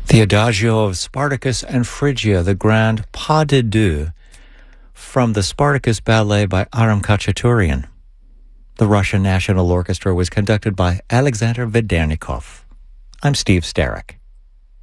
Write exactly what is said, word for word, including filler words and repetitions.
The Adagio of Spartacus and Phrygia, the Grand Pas de Deux, from the Spartacus Ballet by Aram Khachaturian. The Russian National Orchestra was conducted by Alexander Vedernikov. I'm Steve Starrick.